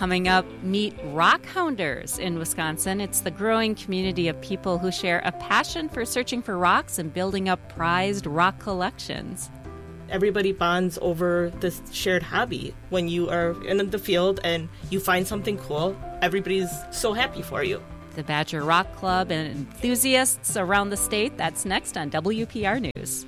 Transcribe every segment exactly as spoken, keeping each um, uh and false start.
Coming up, meet rock hounders in Wisconsin. It's the growing community of people who share a passion for searching for rocks and building up prized rock collections. Everybody bonds over this shared hobby. When you are in the field and you find something cool, everybody's so happy for you. The Badger Rock Club and enthusiasts around the state. That's next on W P R News.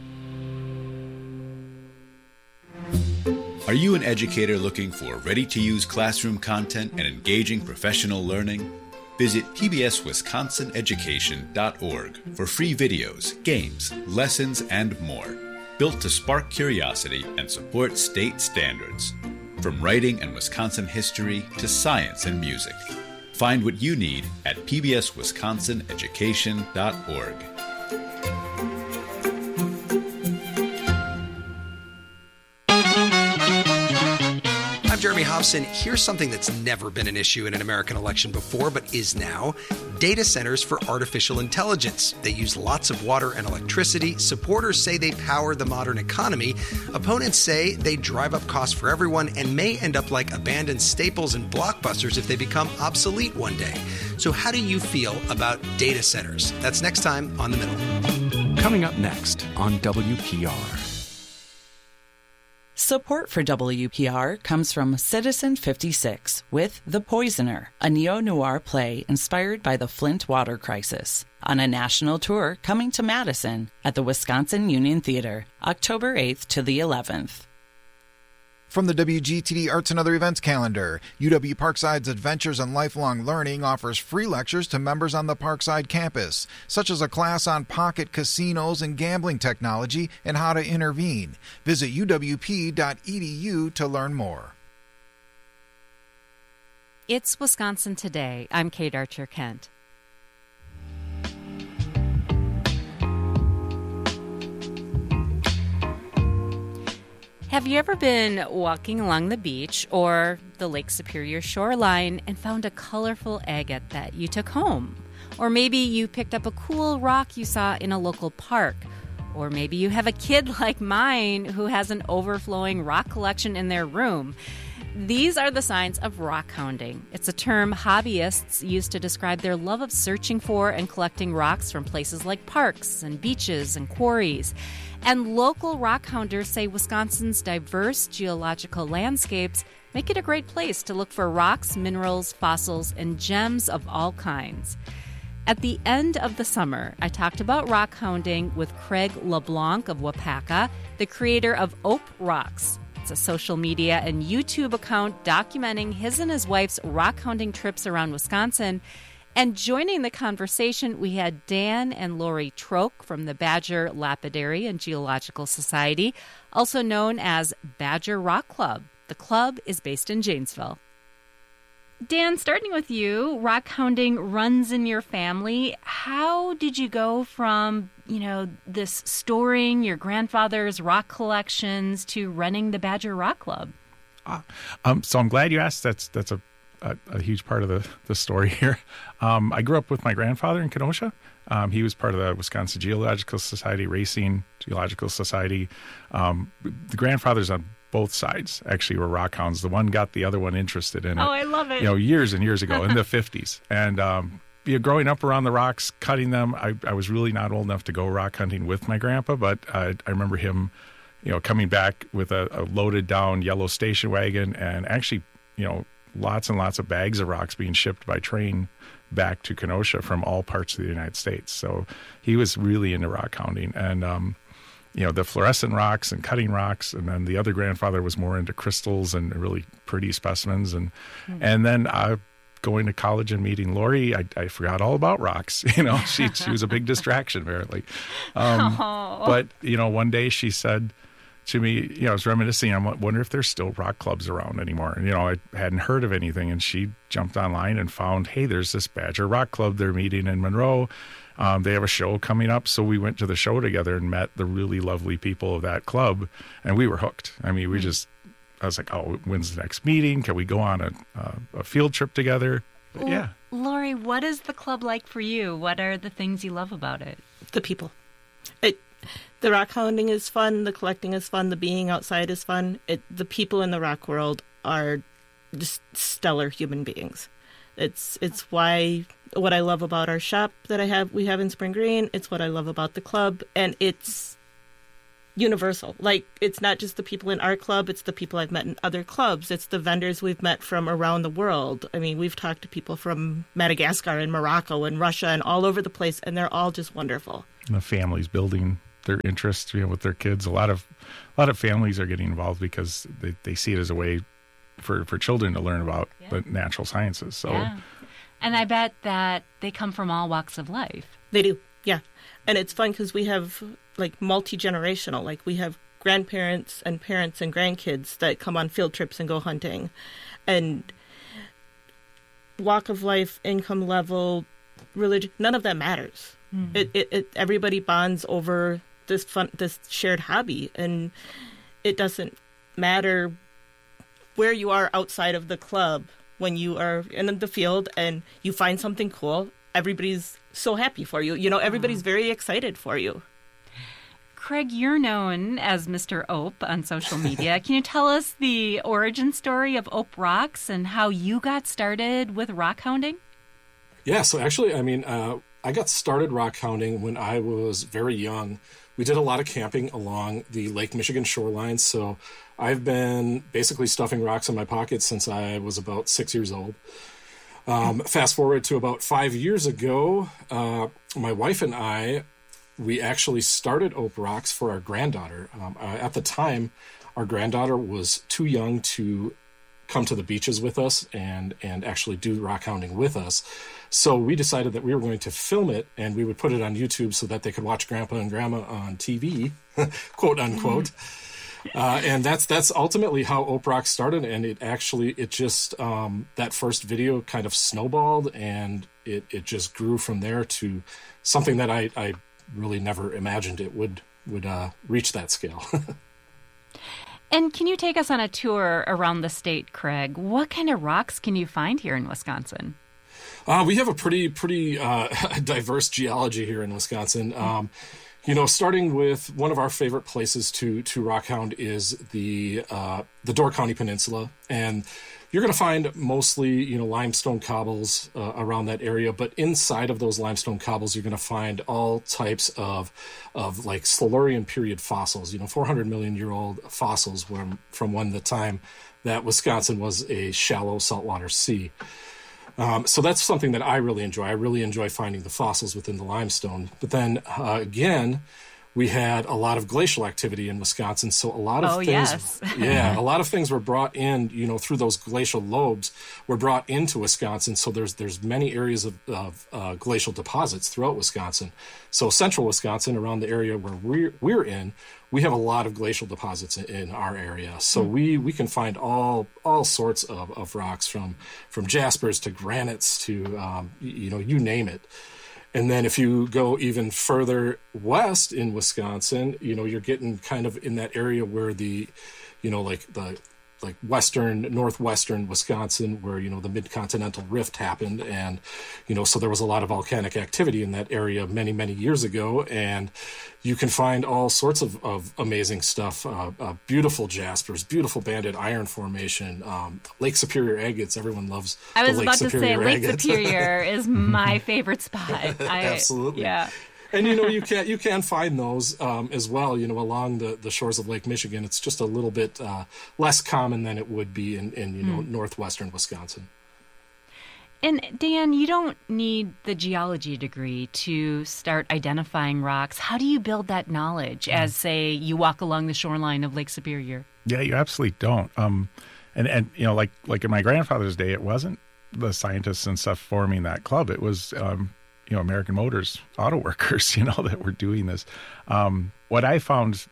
Are you an educator looking for ready-to-use classroom content and engaging professional learning? Visit P B S Wisconsin Education dot org for free videos, games, lessons, and more. Built to spark curiosity and support state standards. From writing and Wisconsin history to science and music. Find what you need at P B S Wisconsin Education dot org. I'm Jeremy Hobson. Here's something that's never been an issue in an American election before, but is now. Data centers for artificial intelligence. They use lots of water and electricity. Supporters say they power the modern economy. Opponents say they drive up costs for everyone and may end up like abandoned Staples and Blockbusters if they become obsolete one day. So how do you feel about data centers? That's next time on The Middle. Coming up next on W P R. Support for W P R comes from Citizen fifty-six with The Poisoner, a neo-noir play inspired by the Flint water crisis, on a national tour coming to Madison at the Wisconsin Union Theater, October eighth to the eleventh. From the W G T D Arts and Other Events calendar, U W Parkside's Adventures in Lifelong Learning offers free lectures to members on the Parkside campus, such as a class on pocket casinos and gambling technology and how to intervene. Visit U W P dot E D U to learn more. It's Wisconsin Today. I'm Kate Archer-Kent. Have you ever been walking along the beach or the Lake Superior shoreline and found a colorful agate that you took home? Or maybe you picked up a cool rock you saw in a local park. Or maybe you have a kid like mine who has an overflowing rock collection in their room. These are the signs of rock hounding. It's a term hobbyists use to describe their love of searching for and collecting rocks from places like parks and beaches and quarries. And local rock hounders say Wisconsin's diverse geological landscapes make it a great place to look for rocks, minerals, fossils, and gems of all kinds. At the end of the summer, I talked about rock hounding with Craig LeBlanc of Wapaka, the creator of Ope Rocks. It's a social media and YouTube account documenting his and his wife's rock hounding trips around Wisconsin. And joining the conversation, we had Dan and Lori Troke from the Badger Lapidary and Geological Society, also known as Badger Rock Club. The club is based in Janesville. Dan, starting with you, rock hounding runs in your family. How did you go from, you know, this storing your grandfather's rock collections to running the Badger Rock Club? Uh, um, so I'm glad you asked. That's that's a A, a huge part of the, the story here. Um, I grew up with my grandfather in Kenosha. Um, he was part of the Wisconsin Geological Society, Racing Geological Society. Um, the grandfathers on both sides actually were rock hounds. The one got the other one interested in it. Oh, I love it. You know, years and years ago in the fifties. And um, you know, growing up around the rocks, cutting them, I, I was really not old enough to go rock hunting with my grandpa, but I, I remember him, you know, coming back with a, a loaded down yellow station wagon and actually, you know, lots and lots of bags of rocks being shipped by train back to Kenosha from all parts of the United States. So he was really into rock hounding and, um, you know, the fluorescent rocks and cutting rocks. And then the other grandfather was more into crystals and really pretty specimens. And, mm-hmm. and then uh, going to college and meeting Lori, I, I forgot all about rocks. You know, she, she was a big distraction apparently. Um, oh. But, you know, one day she said, to me, you know, I was reminiscing, I wonder if there's still rock clubs around anymore. And, you know, I hadn't heard of anything. And she jumped online and found, hey, there's this Badger Rock Club. They're meeting in Monroe. Um, they have a show coming up. So we went to the show together and met the really lovely people of that club. And we were hooked. I mean, we just, I was like, oh, when's the next meeting? Can we go on a, uh, a field trip together? But, yeah. Lori, what is the club like for you? What are the things you love about it? The people. It, the rock hounding is fun. The collecting is fun. The being outside is fun. It, the people in the rock world are just stellar human beings. It's it's why what I love about our shop that I have we have in Spring Green. It's what I love about the club, and it's universal. Like, it's not just the people in our club, it's the people I've met in other clubs. It's the vendors we've met from around the world. I mean, we've talked to people from Madagascar and Morocco and Russia and all over the place, and they're all just wonderful. And the families building their interests, you know, with their kids. A lot of a lot of families are getting involved because they, they see it as a way for, for children to learn about yeah. the natural sciences. So, yeah. And I bet that they come from all walks of life. They do, yeah. And it's fun because we have, like, multi-generational. Like, we have grandparents and parents and grandkids that come on field trips and go hunting. And walk of life, income level, religion, none of that matters. Mm-hmm. It, it, it everybody bonds over this fun, this shared hobby, and it doesn't matter where you are outside of the club. When you are in the field and you find something cool, everybody's so happy for you. You know, everybody's mm-hmm. very excited for you. Craig, you're known as Mister Ope on social media. Can you tell us the origin story of Ope Rocks and how you got started with rock hounding? Yeah, so actually, I mean, uh, I got started rock hounding when I was very young. We did a lot of camping along the Lake Michigan shoreline, so I've been basically stuffing rocks in my pockets since I was about six years old. Um, fast forward to about five years ago, uh, my wife and I, we actually started Ope Rocks for our granddaughter. Um, uh, at the time, our granddaughter was too young to come to the beaches with us and, and actually do rock hounding with us. So we decided that we were going to film it and we would put it on YouTube so that they could watch Grandpa and Grandma on T V, quote unquote. Uh, and that's that's ultimately how Ope Rocks started. And it actually, it just, um, that first video kind of snowballed and it, it just grew from there to something that I, I really never imagined it would, would uh, reach that scale. And can you take us on a tour around the state, Craig? What kind of rocks can you find here in Wisconsin? Uh, we have a pretty, pretty uh, diverse geology here in Wisconsin. Um, you know, starting with one of our favorite places to to rock hound is the uh, the Door County Peninsula, and you're going to find mostly, you know, limestone cobbles uh, around that area. But inside of those limestone cobbles, you're going to find all types of of like Silurian period fossils. You know, four hundred million year old fossils from from when the time that Wisconsin was a shallow saltwater sea. Um, so that's something that I really enjoy. I really enjoy finding the fossils within the limestone. But then uh, again, we had a lot of glacial activity in Wisconsin. So a lot of oh, things, yes. yeah, a lot of things were brought in, you know, through those glacial lobes were brought into Wisconsin. So there's, there's many areas of, of uh, glacial deposits throughout Wisconsin. So central Wisconsin, around the area where we're, we're in, we have a lot of glacial deposits in, in our area. So mm-hmm. we, we can find all, all sorts of, of rocks from, from jaspers to granites to, um, you know, you name it. And then if you go even further west in Wisconsin, you know, you're getting kind of in that area where the, you know, like the, like western, northwestern Wisconsin, where, you know, the mid-continental rift happened. And, you know, so there was a lot of volcanic activity in that area many, many years ago. And you can find all sorts of, of amazing stuff, uh, uh, beautiful jaspers, beautiful banded iron formation, um, Lake Superior agates. Everyone loves I was the Lake about Superior to say Lake agate. Superior is my favorite spot. I, Absolutely. Yeah. And, you know, you can you can find those um, as well, you know, along the, the shores of Lake Michigan. It's just a little bit uh, less common than it would be in, in you know, mm. northwestern Wisconsin. And, Dan, you don't need the geology degree to start identifying rocks. How do you build that knowledge mm. as, say, you walk along the shoreline of Lake Superior? Yeah, you absolutely don't. Um, and, and, you know, like, like in my grandfather's day, it wasn't the scientists and stuff forming that club. It was... Um, you know, American Motors auto workers, you know, that were doing this. Um, what I found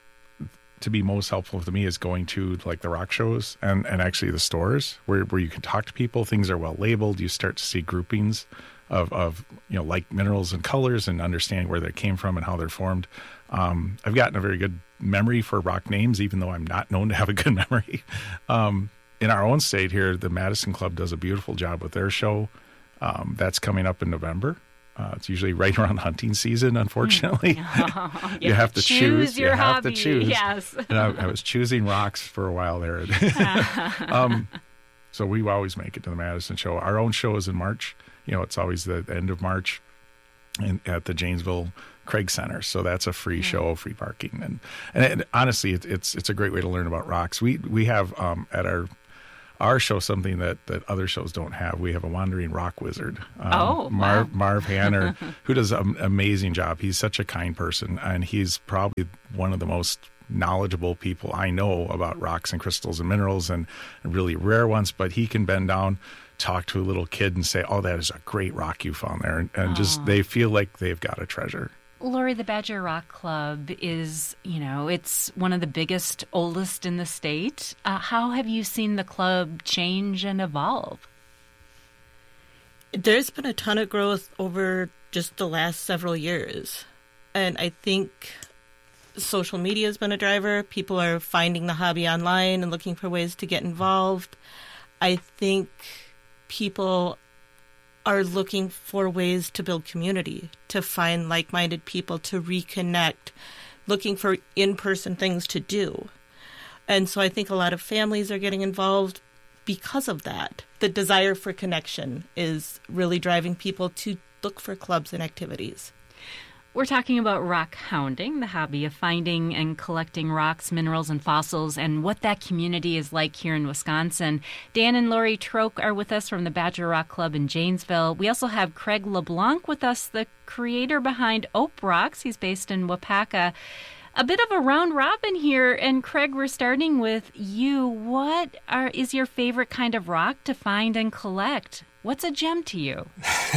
to be most helpful to me is going to like the rock shows and, and actually the stores where, where you can talk to people. Things are well labeled. You start to see groupings of, of, you know, like minerals and colors and understanding where they came from and how they're formed. Um, I've gotten a very good memory for rock names, even though I'm not known to have a good memory. Um, in our own state here, the Madison Club does a beautiful job with their show. Um, that's coming up in November. Uh, it's usually right around hunting season, unfortunately. Oh, you, you have to choose. choose. Your you have hobby. to choose. Yes. And I, I was choosing rocks for a while there. um, So we always make it to the Madison show. Our own show is in March. You know, it's always the end of March in, at the Janesville Craig Center. So that's a free Mm. show, free parking. And, and, and honestly, it, it's it's a great way to learn about rocks. We we have um, at our our show something that, that other shows don't have. We have a wandering rock wizard. Um, Oh, Marv, wow. Marv Hanner, who does an amazing job. He's such a kind person, and he's probably one of the most knowledgeable people I know about rocks and crystals and minerals and really rare ones. But he can bend down, talk to a little kid and say, oh, that is a great rock you found there. And, and just they feel like they've got a treasure. Lori, the Badger Rock Club is, you know, it's one of the biggest, oldest in the state. Uh, how have you seen the club change and evolve? There's been a ton of growth over just the last several years. And I think social media has been a driver. People are finding the hobby online and looking for ways to get involved. I think people are looking for ways to build community, to find like-minded people, to reconnect, looking for in-person things to do. And so I think a lot of families are getting involved because of that. The desire for connection is really driving people to look for clubs and activities. We're talking about rock hounding, the hobby of finding and collecting rocks, minerals, and fossils, and what that community is like here in Wisconsin. Dan and Lori Troke are with us from the Badger Rock Club in Janesville. We also have Craig LeBlanc with us, the creator behind Ope Rocks. He's based in Wapaka. A bit of a round robin here, and Craig, we're starting with you. What are is your favorite kind of rock to find and collect? What's a gem to you?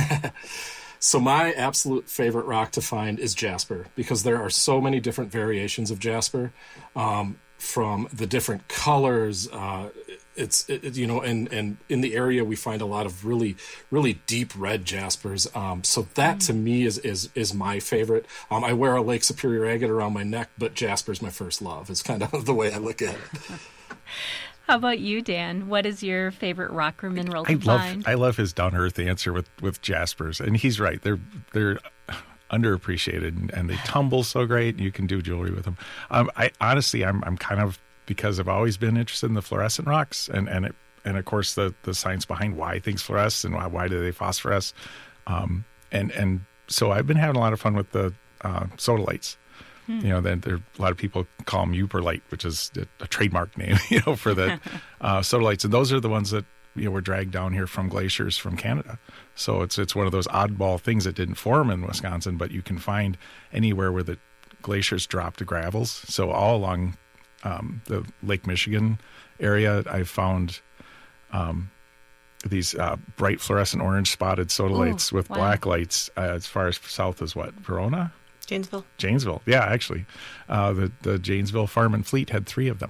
So my absolute favorite rock to find is jasper, because there are so many different variations of jasper, um, from the different colors. Uh, it's it, you know, and and in the area we find a lot of really really deep red jaspers. Um, so that to me is is is my favorite. Um, I wear a Lake Superior agate around my neck, but jasper's my first love. It's kind of the way I look at it. How about you, Dan? What is your favorite rock or mineral to I love find? I love his down to earth answer with, with jaspers, and he's right. They're they're underappreciated, and, and they tumble so great. You can do jewelry with them. Um, I honestly, I'm I'm kind of because I've always been interested in the fluorescent rocks, and and it, and of course the, the science behind why things fluoresce and why why do they phosphoresce, um, and and so I've been having a lot of fun with the uh, sodalites. You know, then there a lot of people call them Uperlite, which is a, a trademark name, you know, for the uh, sodalites, and those are the ones that you know were dragged down here from glaciers from Canada. So it's it's one of those oddball things that didn't form in Wisconsin, but you can find anywhere where the glaciers drop to gravels. So all along um, the Lake Michigan area, I've found um, these uh, bright fluorescent orange spotted sodalites Ooh, with wow. black lights uh, as far as south as what, Verona? Janesville. Janesville, yeah, actually. Uh, the, the Janesville Farm and Fleet had three of them.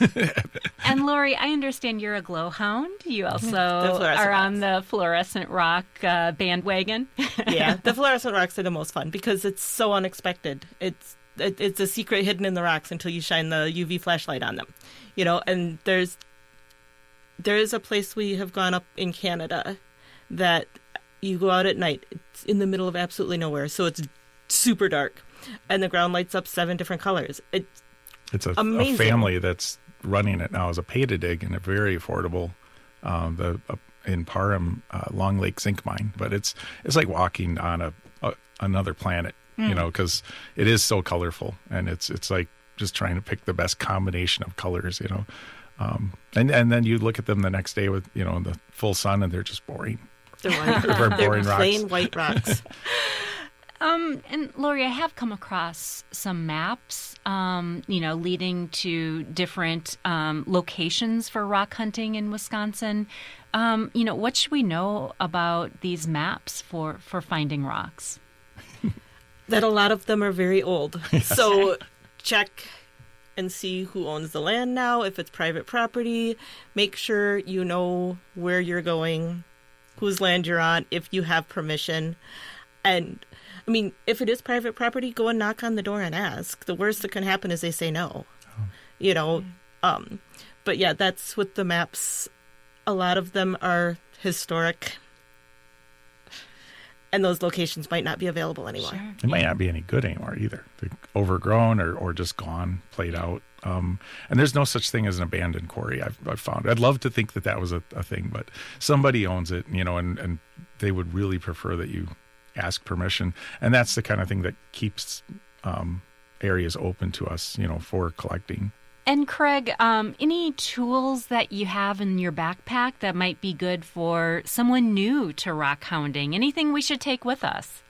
And Lori, I understand you're a glow hound. You also fluorescent are on rocks. the fluorescent rock uh, bandwagon. Yeah, the fluorescent rocks are the most fun because it's so unexpected. It's it, it's a secret hidden in the rocks until you shine the U V flashlight on them. You know, and there's there is a place we have gone up in Canada that you go out at night. It's in the middle of absolutely nowhere, so it's super dark, and the ground lights up seven different colors. It's It's a, a amazing. family that's running it now as a pay-to-dig and a very affordable um, the uh, in Parham uh, Long Lake Zinc Mine. But it's it's like walking on a, a another planet, Mm. you know, because it is so colorful, and it's it's like just trying to pick the best combination of colors, you know. Um, and and then you look at them the next day with you know in the full sun, and they're just boring. They're white. They're They're boring rocks. plain white rocks. Um, and Lori, I have come across some maps, um, you know, leading to different um, locations for rock hunting in Wisconsin. Um, you know, what should we know about these maps for, for finding rocks? That a lot of them are very old. So check and see who owns the land now, if it's private property. Make sure you know where you're going, whose land you're on, if you have permission. And, I mean, if it is private property, go and knock on the door and ask. The worst that can happen is they say no. Oh. You know, um, but yeah, that's with the maps. A lot of them are historic. And those locations might not be available anymore. Sure. It might not be any good anymore either. They're overgrown or, or just gone, played out. Um, and there's no such thing as an abandoned quarry. I've, I've found. I'd love to think that that was a, a thing, but somebody owns it, you know, and, and they would really prefer that you ask permission. And that's the kind of thing that keeps um, areas open to us, you know, for collecting. And Craig, um, any tools that you have in your backpack that might be good for someone new to rock hounding? Anything we should take with us?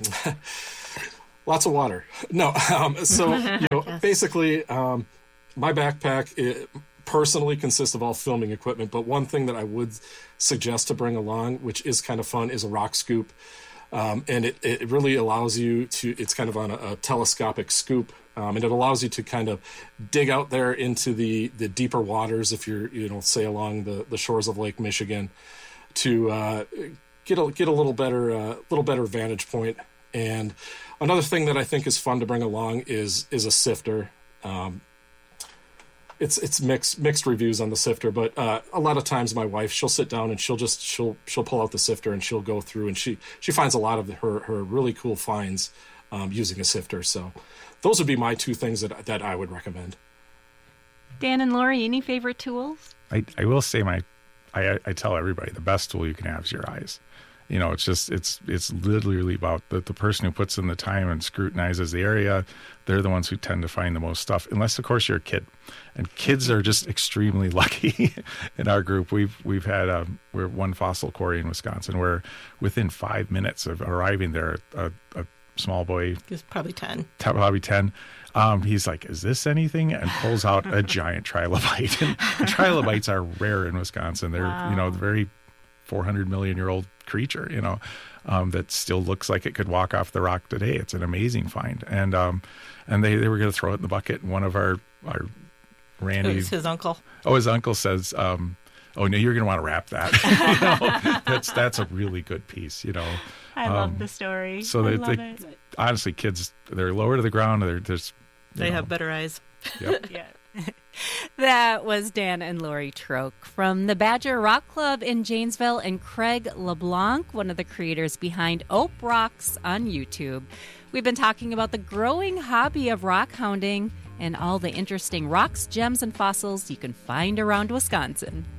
Lots of water. No, um, so you know, yes. basically, um, my backpack it personally consists of all filming equipment. But one thing that I would suggest to bring along, which is kind of fun, is a rock scoop, um, and it, it really allows you to. It's kind of on a, a telescopic scoop. Um, and it allows you to kind of dig out there into the, the deeper waters if you're, you know, say along the, the shores of Lake Michigan, to uh, get a get a little better uh, little better vantage point. And another thing that I think is fun to bring along is is a sifter. Um, it's it's mixed mixed reviews on the sifter, but uh, a lot of times my wife, she'll sit down and she'll just she'll she'll pull out the sifter and she'll go through and she she finds a lot of her her really cool finds um, using a sifter. So those would be my two things that that I would recommend. Dan and Lori, any favorite tools? I, I will say my, I, I tell everybody the best tool you can have is your eyes. You know, it's just, it's it's literally about the, the person who puts in the time and scrutinizes the area. They're the ones who tend to find the most stuff, unless, of course, you're a kid. And kids are just extremely lucky in our group. We've we've had a, we're one fossil quarry in Wisconsin where within five minutes of arriving there, a, a small boy, he's probably ten, probably ten. Um, he's like, "Is this anything?" and pulls out a giant trilobite. And trilobites are rare in Wisconsin. They're wow. you know very four hundred million year old creature. You know um, that still looks like it could walk off the rock today. It's an amazing find. And um, and they, they were going to throw it in the bucket. And one of our our Randy, it was his uncle. Oh, his uncle says, um, "Oh no, you're going to want to wrap that." you know, that's that's a really good piece. You know. I um, love the story. So I they, love they, it. honestly, kids, they're lower to the ground. They're there's they know. have better eyes. Yep. yeah. That was Dan and Lori Troke from the Badger Rock Club in Janesville, and Craig LeBlanc, one of the creators behind Ope Rocks on YouTube. We've been talking about the growing hobby of rock hounding and all the interesting rocks, gems, and fossils you can find around Wisconsin.